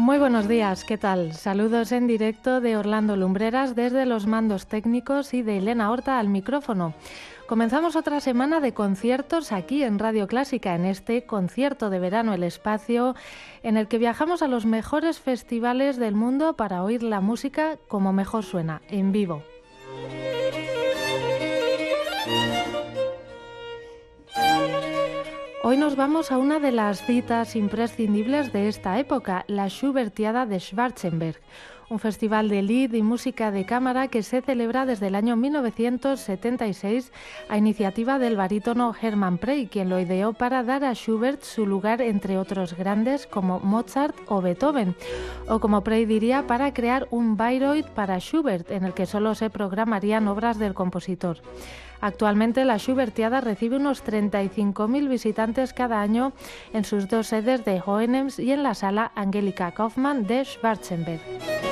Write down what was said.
Muy buenos días, ¿qué tal? Saludos en directo de Orlando Lumbreras desde los mandos técnicos y de Elena Horta al micrófono. Comenzamos otra semana de conciertos aquí en Radio Clásica, en este concierto de verano El Espacio, en el que viajamos a los mejores festivales del mundo para oír la música como mejor suena, en vivo. Hoy nos vamos a una de las citas imprescindibles de esta época, la Schubertiada de Schwarzenberg, un festival de lied y música de cámara que se celebra desde el año 1976 a iniciativa del barítono Hermann Prey, quien lo ideó para dar a Schubert su lugar entre otros grandes como Mozart o Beethoven, o como Prey diría, para crear un Bayreuth para Schubert, en el que solo se programarían obras del compositor. Actualmente la Schubertiada recibe unos 35.000 visitantes cada año en sus dos sedes de Hohenems y en la sala Angelika Kaufmann de Schwarzenberg.